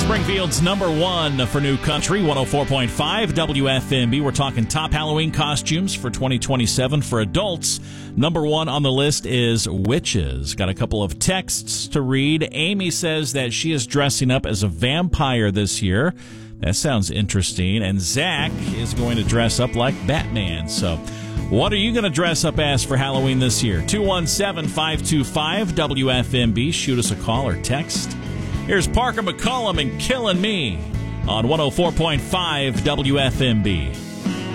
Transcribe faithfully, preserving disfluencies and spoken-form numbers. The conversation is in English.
Springfield's number one for new country, one oh four point five W F M B. We're talking top Halloween costumes for twenty twenty-seven for adults. Number one on the list is witches. Got a couple of texts to read. Amy says that she is dressing up as a vampire this year. That sounds interesting. And Zach is going to dress up like Batman. So what are you going to dress up as for Halloween this year? two one seven, five two five, W F M B. Shoot us a call or text. Here's Parker McCollum and Killin' Me on one oh four point five W F M B.